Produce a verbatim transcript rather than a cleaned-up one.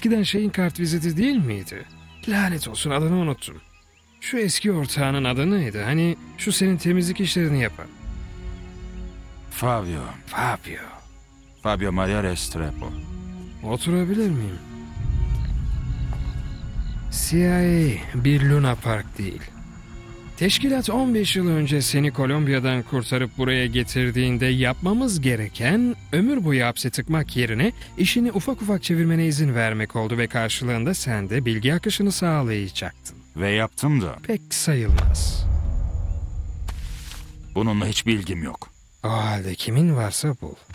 eskiden şeyin kartviziti değil miydi? Lanet olsun, adını unuttum. Şu eski ortağının adı neydi? Hani şu senin temizlik işlerini yapan. Fabio. Fabio. Fabio Maria Restrepo. Oturabilir miyim? C I A bir Luna Park değil. Teşkilat on beş yıl önce seni Kolombiya'dan kurtarıp buraya getirdiğinde yapmamız gereken ömür boyu hapse tıkmak yerine işini ufak ufak çevirmene izin vermek oldu ve karşılığında sen de bilgi akışını sağlayacaktın. Ve yaptım da. Pek sayılmaz. Bununla hiç bilgim yok. O halde kimin varsa bul.